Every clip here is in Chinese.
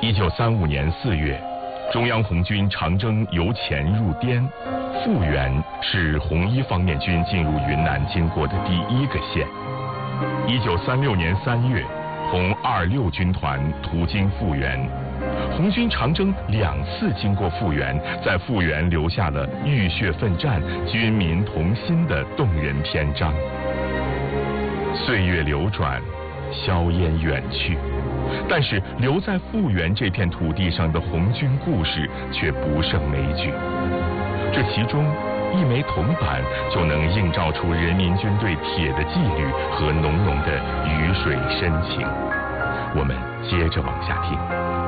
1935年4月，中央红军长征由前入滇，阜源是红一方面军进入云南经过的第一个县。1936年3月，红26军团途经阜源，红军长征2次经过阜源，在阜源留下了浴血奋战、军民同心的动人篇章。岁月流转，硝烟远去，但是留在阜源这片土地上的红军故事却不胜枚举。这其中一枚铜板就能映照出人民军对铁的纪律和浓浓的鱼水深情。我们接着往下听。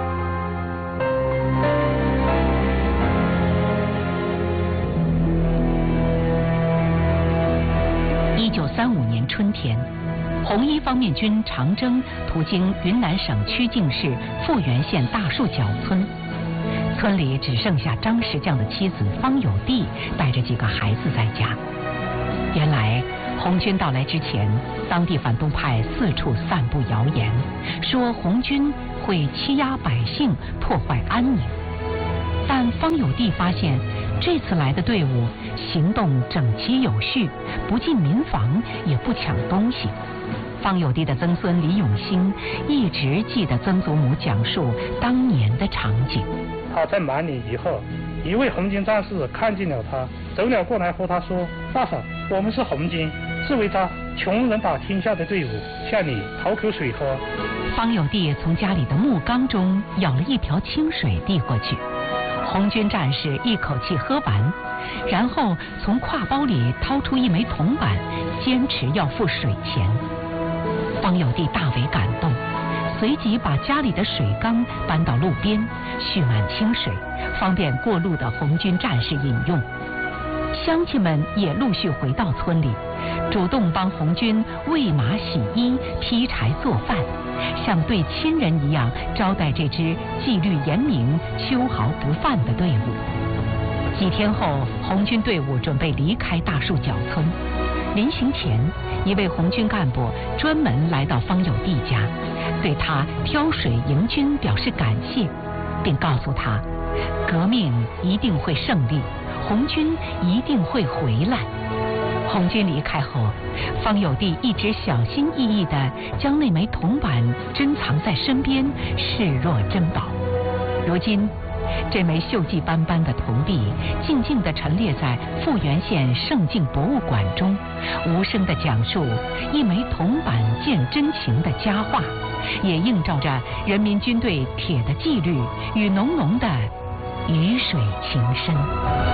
1935年春天，红一方面军长征途经云南省曲靖市阜源县大树角村，村里只剩下张石匠的妻子方有娣带着几个孩子在家。原来红军到来之前，当地反动派四处散布谣言，说红军会欺压百姓，破坏安宁。但方有娣发现，这次来的队伍行动整齐有序，不进民房，也不抢东西。方有娣的曾孙李永兴一直记得曾祖母讲述当年的场景。 他在满里以后，一位红军战士看见了他，走了过来和他说：“大嫂，我们是红军，是为他穷人打天下的队伍，向你讨口水喝。” 方有娣从家里的木缸中舀了一瓢清水递过去，红军战士一口气喝完，然后从挎包里掏出一枚铜板，坚持要付水钱。方有娣大为感动，随即把家里的水缸搬到路边，蓄满清水，方便过路的红军战士饮用。乡亲们也陆续回到村里，主动帮红军喂马、洗衣、劈柴做饭，像对亲人一样招待这支纪律严明、秋毫不犯的队伍。几天后，红军队伍准备离开大树角村。临行前，一位红军干部专门来到方有娣家，对他挑水迎军表示感谢，并告诉他，革命一定会胜利，红军一定会回来。红军离开后，方有娣一直小心翼翼地将那枚铜板珍藏在身边，视若珍宝。如今，这枚锈迹斑斑的铜币静静地陈列在阜源县盛境博物馆中，无声地讲述一枚铜板见真情的佳话，也映照着人民军队铁的纪律与浓浓的鱼水情深。